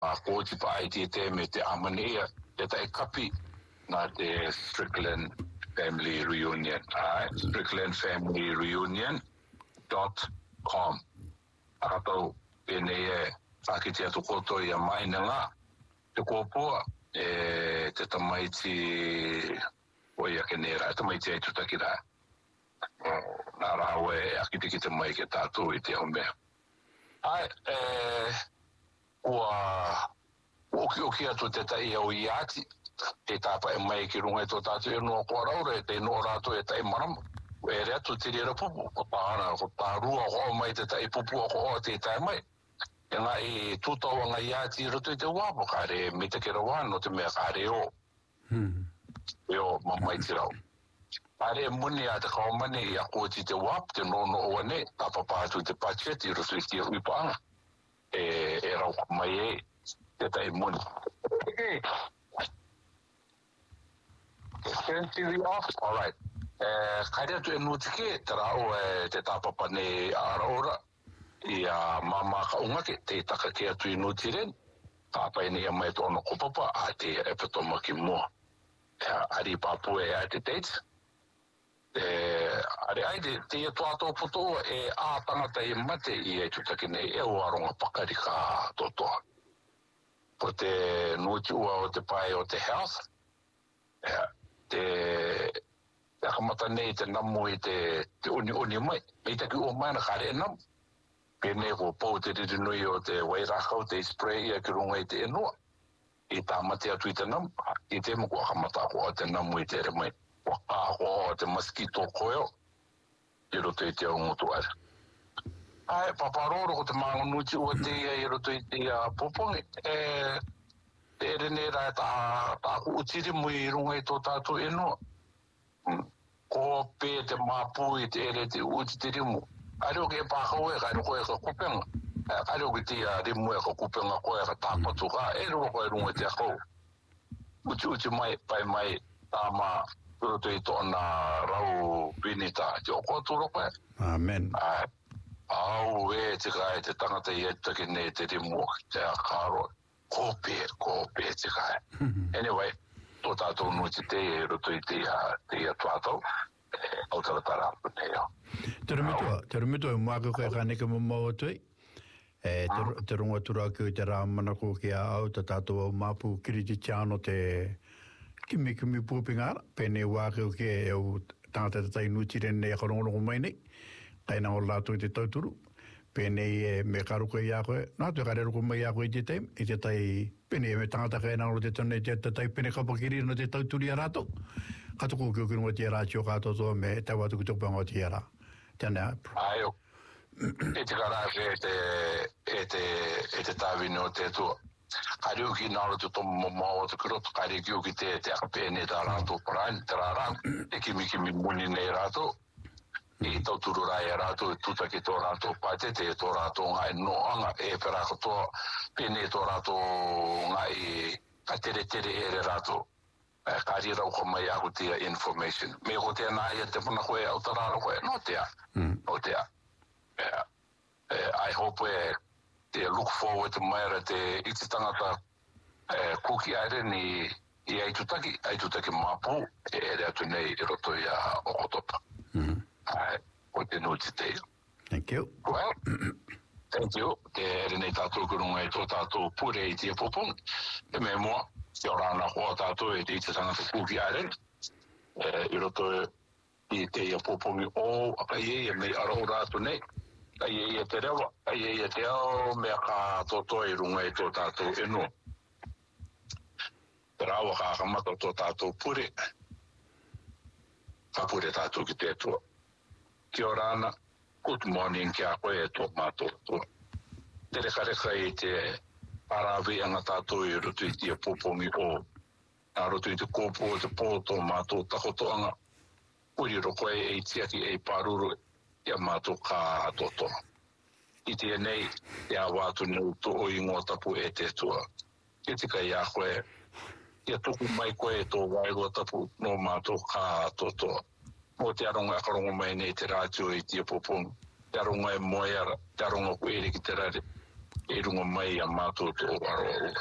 ko ti pa ai te me te amania te tai kapi na te Strickland Family Reunion. StricklandFamilyReunion.com. Akatau pene e whakiti atu koto i a maina ngā te kōpua te tamaiti oia ke nera, tamaiti ai tutaki rā. Nā rāwe akiti ki te mai ke tātou i te homea. Ai, oki atu te tai au i ati, te tāpa e mai ki runga i tō tātou e noa kua raura, e te noa rātou e tai marama. E rea tu te rera pupu, ko tāna, ko tārua hoa mai te tai pupu a hoa te tai mai. E ngā i tūtaua ngā iati roto i te wāpo, ka re me te kera wāno te mea ka re o. E o mamai te rau. Ka re muni a te kaumane i a kua ti te wāpo, te nono o ane, tā papātu te pacheti roto i te huipaanga. E rau mai e, te tai muni. All right. Kaira tu e nutike, te rao te tāpapane a araora i a mama ka ungake, te taka ke atu i nutiren, kāpai ni a mai tōna kopapa a te epatoma ki mua. Ari papu e a te teits. Ari ai te ia tuato poto e a tangata i mate i e tutaki nei e o aronga pakari ka totoa. Po te nuti ua o te pai o te health, te kamata nei te namu i te uni mai. Mei taki ua mai na kare e namu. Pene ko pou te rinui o te wairakau, te spray a ki runga i te enua. I tā mate atu i te namu. I te mo kua kamata ko o te namu i te re mai. Waka ko o te mosquito koeo. I roto i te aungutu ara. Ai, paparoro ko te manganuti ua te i roto i te popongi. Te rene rai tā utiri mui i runga i tō tātou enua. Ko pe te mapu i te ere te uti te rimu. Areo ke pākau e kai roko e ka kupenga. Areo ke te rimu e ka kupenga koe e ka tāpatu ka. E roko e runga te akau. Uti mai, pai mai, tāma roto i tōna rau pinita. Te oko atu roko e. Amen. Au e te kai te tangata i etake ne te rimu te akaro. Ko pe te kai. Anyway, tō tātou nuti te e roto i te tuatau. Au taratara nei au. Te rumitua mwaka koe kaneke mamau atui. Te runga tura ki te rā manako ki a au ta tātou au mapu kiriti tiano te kimi pūpingara. Pene wākeo ki e au tangata te tai nuti rene e karongo mai nei. Taina o lātou i te tauturu. Pene e me karuko i a koe. Nā te kare ruko mai a koe i te teim. I te tai pene e me tangata kai nangro te tone te tai pene kapakiri no te tauturi a rātou. Katoko ki o kirunga te rātio kātou tō me te watu ki tōpanga o te ara. Tēnā. Ai o. E te karāke e te tāwini o te tua. Kari uki nāro te tomo mamau o te kiroto. Kari ki uki te akapene tā rātou paraini. Te rārāng. E kimi muni nei rātou. I tauturu rai a rātou e tutaki tō rātou pātete e tō rātou ngai noanga e pera katoa pene tō rātou ngai ka tere ere rātou. Kari rau ko mai aku tia information. Me ko tia nai te puna koe au tarara koe. No tia. No tia. I hope te look forward to maira te iti tangata kuki aere ni i aitutaki mapu e ere atu nei i roto i a okotopa. O te nuti te. Thank you. Well, thank you. Te ere nei tātou kurunga i tō tātou pure i tia popong. E me mua. Te orana hoa tātou e te iti tangata kuki aere. I roto i te ia popongi o akai e mei arau rātu nei. Ai e te rewa. Ai e te au mea ka toto i runga i tō tātou enu. Te rawa ka kamata tō tātou pure. Ka pure tātou ki te tua. Ki orana, good morning ki a koe e tō mātou tua. Te reka i te parawi anga tātou i roto i tia popongi o. Nā roto i te kōpō o te pōto mātou takotoanga. Uri roko e tiaki e paruru ia mātou ka toto. I tia nei, te awātu neu tō o ingoa tapu e te tua. Ke tika i a koe, ia tuku mai koe e tō waigoa tapu no mātou ka toto. Mo te aronga akarongo mai nei te rātio i tia popongi. Te aronga e moeara, te aronga koe ere ki te rare. e runga mai a mātou te ora